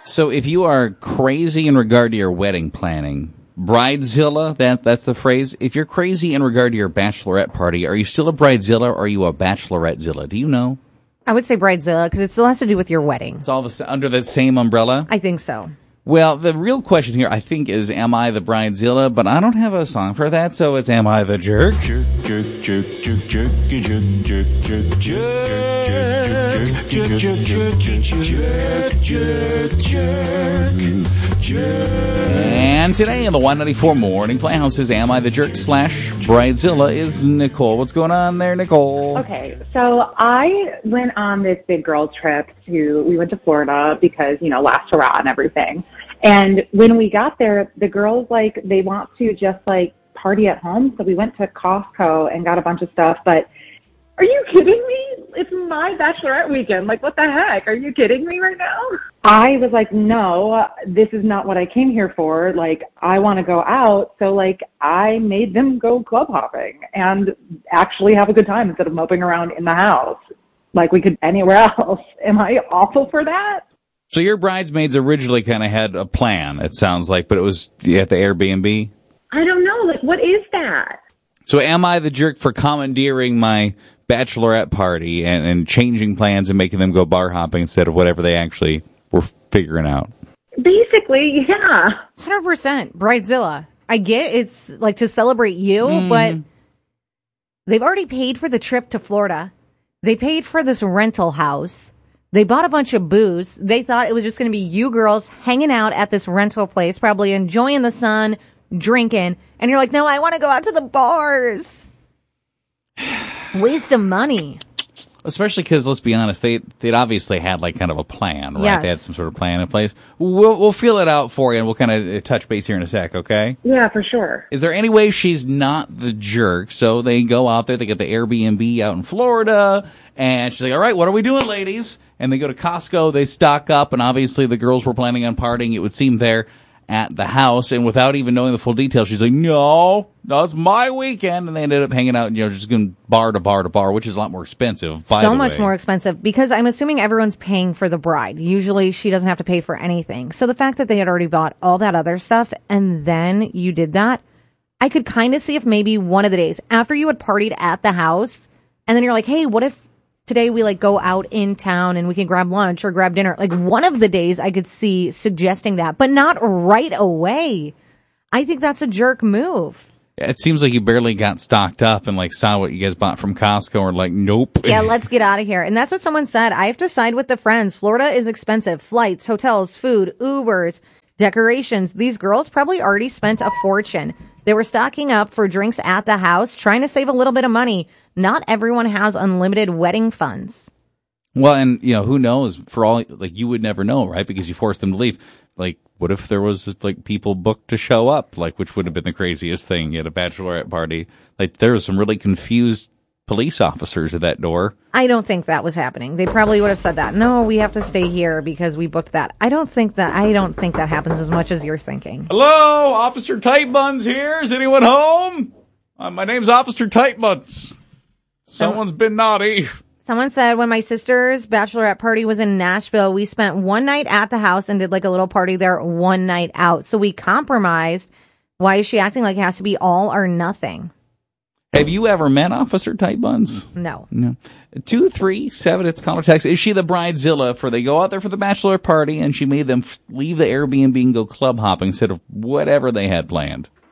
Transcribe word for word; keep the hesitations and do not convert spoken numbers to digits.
So if you are crazy in regard to your wedding planning, Bridezilla, that that's the phrase. If you're crazy in regard to your bachelorette party, are you still a Bridezilla or are you a Bachelorettezilla? Do you know? I would say Bridezilla because it still has to do with your wedding. It's all the, under the same umbrella? I think so. Well, the real question here, I think, is am I the Bridezilla? But I don't have a song for that, so it's am I the jerk? Jerk, jerk, jerk, jerk, jerk, jerk, jerk, jerk, jerk, jerk, jerk, jerk, jerk, jerk. And today in the one ninety-four Morning Playhouse's Am I the Jerk slash Bridezilla is Nicole. What's going on there, Nicole? Okay, so I went on this big girl trip to, we went to Florida because, you know, last hurrah and everything. And when we got there, the girls, like, they want to just, like, party at home. So we went to Costco and got a bunch of stuff. But are you kidding me? It's my bachelorette weekend. Like, what the heck? Are you kidding me right now? I was like, no, this is not what I came here for. Like, I want to go out. So, like, I made them go club hopping and actually have a good time instead of moping around in the house like we could anywhere else. Am I awful for that? So your bridesmaids originally kind of had a plan, it sounds like, but it was at the Airbnb? I don't know. Like, what is that? So am I the jerk for commandeering my bachelorette party and, and changing plans and making them go bar hopping instead of whatever they actually were figuring out? Basically, yeah. one hundred percent. Bridezilla. I get it's like to celebrate you, mm-hmm. but they've already paid for the trip to Florida. They paid for this rental house. They bought a bunch of booze. They thought it was just going to be you girls hanging out at this rental place, probably enjoying the sun, drinking. And you're like, no, I want to go out to the bars. Waste of money. Especially because, let's be honest, they, they'd obviously had like kind of a plan, right? Yes. They had some sort of plan in place. We'll, we'll feel it out for you and we'll kind of touch base here in a sec, okay? Yeah, for sure. Is there any way she's not the jerk? So they go out there, they get the Airbnb out in Florida, and she's like, all right, what are we doing, ladies? And they go to Costco, they stock up, and obviously the girls were planning on partying, it would seem, there at the house. And without even knowing the full details, she's like, no, no, it's my weekend. And they ended up hanging out, you know, just going bar to bar to bar, which is a lot more expensive. By so the much way. more expensive because I'm assuming everyone's paying for the bride. Usually she doesn't have to pay for anything. So the fact that they had already bought all that other stuff and then you did that, I could kind of see if maybe one of the days after you had partied at the house and then you're like, hey, what if today we like go out in town and we can grab lunch or grab dinner. Like one of the days I could see suggesting that, but not right away. I think that's a jerk move. It seems like you barely got stocked up and like saw what you guys bought from Costco and were like, nope. Yeah, let's get out of here. And that's what someone said. I have to side with the friends. Florida is expensive. Flights, hotels, food, Ubers, decorations. These girls probably already spent a fortune. They were stocking up for drinks at the house, trying to save a little bit of money. Not everyone has unlimited wedding funds. Well, and, you know, who knows? For all, like, you would never know, right? Because you forced them to leave. Like, what if there was, like, people booked to show up? Like, which would have been the craziest thing at a bachelorette party? Like, there was some really confused police officers at that door. I don't think that was happening. They probably would have said that. No, we have to stay here because we booked that. I don't think that, I don't think that happens as much as you're thinking. Hello, Officer Tight Buns here. Is anyone home? Uh, my name's Officer Tight Buns. Someone's been naughty. Someone said when my sister's bachelorette party was in Nashville, we spent one night at the house and did like a little party there, one night out. So we compromised. Why is she acting like it has to be all or nothing? Have you ever met Officer Tight Buns? No. No. Two, three, seven, it's caller text. Is she the Bridezilla for they go out there for the bachelor party and she made them f- leave the Airbnb and go club hopping instead of whatever they had planned?